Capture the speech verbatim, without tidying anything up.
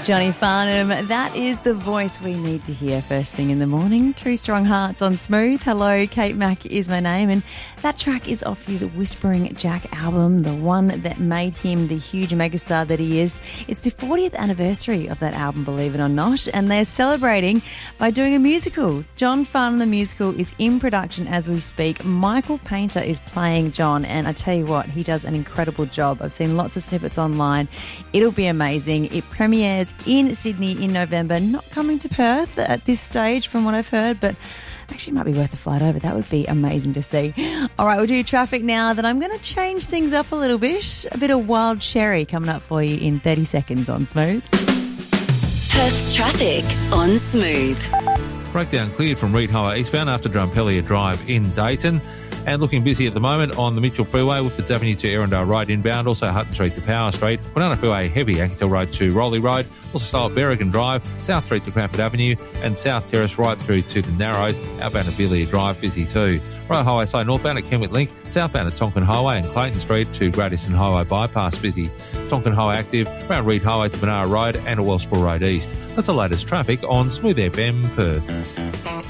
Johnny Farnham, that is the voice we need to hear first thing in the morning. Two Strong Hearts on Smooth. Hello, Kate Mack is my name, and that track is off his Whispering Jack album, the one that made him the huge megastar that he is. It's the fortieth anniversary of that album, believe it or not, and they're celebrating by doing a musical. John Farnham the musical is in production as we speak. Michael Painter is playing John, and I tell you what, he does an incredible job. I've seen lots of snippets online. It'll be amazing. It premieres in Sydney in November, not coming to Perth at this stage from what I've heard, but actually might be worth a flight over. That would be amazing to see. All right, we'll do traffic now. Then I'm going to change things up a little bit. A bit of Wild Cherry coming up for you in thirty seconds on Smooth. Perth's traffic on Smooth. Breakdown cleared from Reed Highway eastbound after Drumpelia Drive in Dayton. And looking busy at the moment on the Mitchell Freeway, Whippets Avenue to Erindale Road inbound, also Hutton Street to Power Street, Banana Freeway heavy, Yankeehill Road to Rowley Road, also slow at Berrigan Drive, South Street to Cranford Avenue, and South Terrace right through to the Narrows, outbound at Billia Drive busy too. Royal Highway slow northbound at Kenwick Link, southbound at Tonkin Highway and Clayton Street to Great Eastern Highway bypass busy. Tonkin Highway active, around Reed Highway to Banana Road and at Wellsboro Road East. That's the latest traffic on Smooth F M Perth.